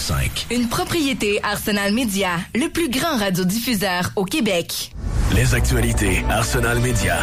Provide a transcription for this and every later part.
101.5. Une propriété Arsenal Media, le plus grand radiodiffuseur au Québec. Les actualités Arsenal Media.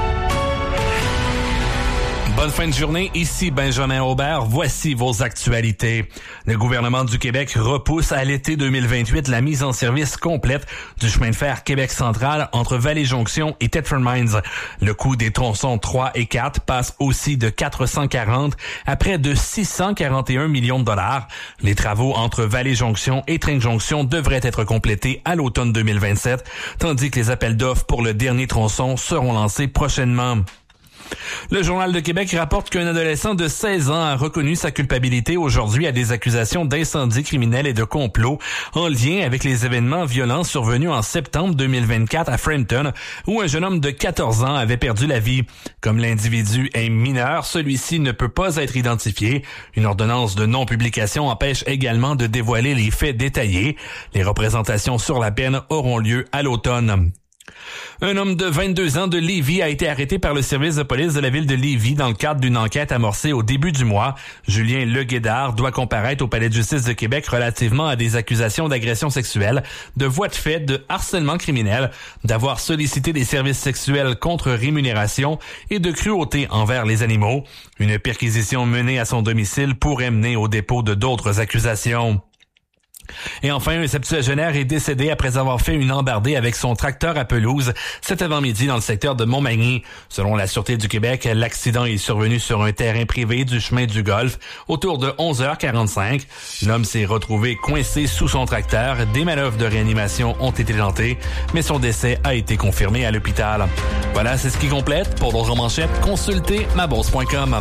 Bonne fin de journée, ici Benjamin Aubert, voici vos actualités. Le gouvernement du Québec repousse à l'été 2028 la mise en service complète du chemin de fer Québec central entre Vallée-Jonction et Thetford Mines. Le coût des tronçons 3 et 4 passe aussi de 440 à près de 641 millions de dollars. Les travaux entre Vallée-Jonction et Trenc-Jonction devraient être complétés à l'automne 2027, tandis que les appels d'offres pour le dernier tronçon seront lancés prochainement. Le Journal de Québec rapporte qu'un adolescent de 16 ans a reconnu sa culpabilité aujourd'hui à des accusations d'incendie criminel et de complot en lien avec les événements violents survenus en septembre 2024 à Frampton, où un jeune homme de 14 ans avait perdu la vie. Comme l'individu est mineur, celui-ci ne peut pas être identifié. Une ordonnance de non-publication empêche également de dévoiler les faits détaillés. Les représentations sur la peine auront lieu à l'automne. Un homme de 22 ans de Lévis a été arrêté par le service de police de la ville de Lévis dans le cadre d'une enquête amorcée au début du mois. Julien Leguédard doit comparaître au Palais de justice de Québec relativement à des accusations d'agression sexuelle, de voies de fait, de harcèlement criminel, d'avoir sollicité des services sexuels contre rémunération et de cruauté envers les animaux. Une perquisition menée à son domicile pourrait mener au dépôt de d'autres accusations. Et enfin, un septuagénaire est décédé après avoir fait une embardée avec son tracteur à pelouse cet avant-midi dans le secteur de Montmagny. Selon la Sûreté du Québec, l'accident est survenu sur un terrain privé du chemin du Golfe autour de 11h45. L'homme s'est retrouvé coincé sous son tracteur. Des manœuvres de réanimation ont été tentées, mais son décès a été confirmé à l'hôpital. Voilà, c'est ce qui complète. Pour d'autres manchettes, consultez mabourse.com.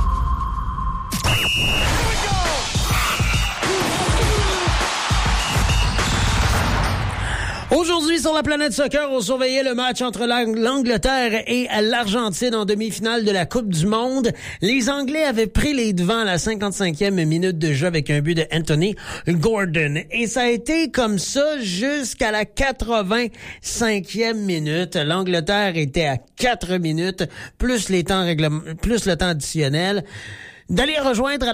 Aujourd'hui, sur la planète soccer, on surveillait le match entre l'Angleterre et l'Argentine en demi-finale de la Coupe du Monde. Les Anglais avaient pris les devants à la 55e minute de jeu avec un but de Anthony Gordon. Et ça a été comme ça jusqu'à la 85e minute. L'Angleterre était à 4 minutes, plus le temps additionnel, d'aller rejoindre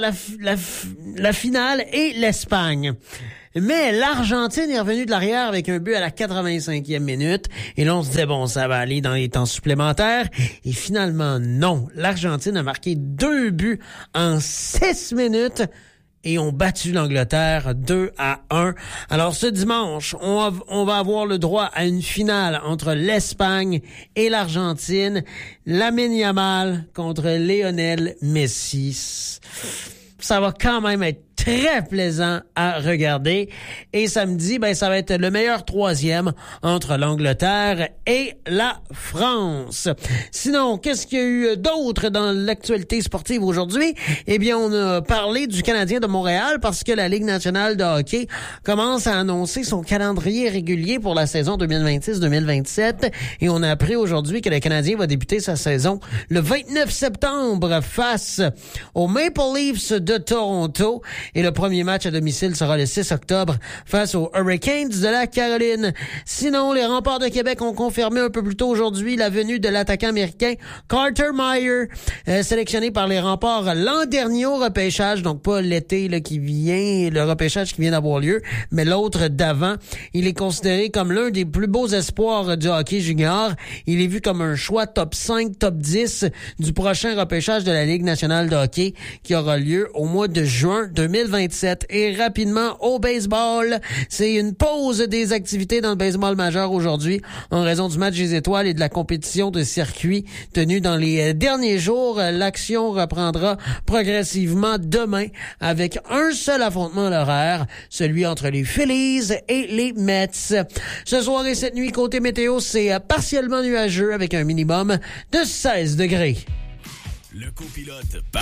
la finale et l'Espagne. Mais l'Argentine est revenue de l'arrière avec un but à la 85e minute. Et là, on se disait, bon, ça va aller dans les temps supplémentaires. Et finalement, non. L'Argentine a marqué 2 buts en 6 minutes et ont battu l'Angleterre 2-1. Alors, ce dimanche, on va avoir le droit à une finale entre l'Espagne et l'Argentine. Lamine Yamal contre Lionel Messi. Ça va quand même être très plaisant à regarder. Et samedi, ça va être le meilleur troisième entre l'Angleterre et la France. Sinon, qu'est-ce qu'il y a eu d'autre dans l'actualité sportive aujourd'hui? Eh bien, on a parlé du Canadien de Montréal parce que la Ligue nationale de hockey commence à annoncer son calendrier régulier pour la saison 2026-2027. Et on a appris aujourd'hui que le Canadien va débuter sa saison le 29 septembre face aux Maple Leafs de Toronto. Et le premier match à domicile sera le 6 octobre face aux Hurricanes de la Caroline. Sinon, les Remparts de Québec ont confirmé un peu plus tôt aujourd'hui la venue de l'attaquant américain Carter Meyer, sélectionné par les Remparts l'an dernier au repêchage, donc pas l'été qui vient, le repêchage qui vient d'avoir lieu, mais l'autre d'avant. Il est considéré comme l'un des plus beaux espoirs du hockey junior. Il est vu comme un choix top 5, top 10 du prochain repêchage de la Ligue nationale de hockey qui aura lieu au mois de juin 2027. Et rapidement, au baseball, c'est une pause des activités dans le baseball majeur aujourd'hui en raison du match des étoiles et de la compétition de circuit tenue dans les derniers jours. L'action reprendra progressivement demain avec un seul affrontement à l'horaire, celui entre les Phillies et les Mets. Ce soir et cette nuit, côté météo, c'est partiellement nuageux avec un minimum de 16 degrés. Le copilote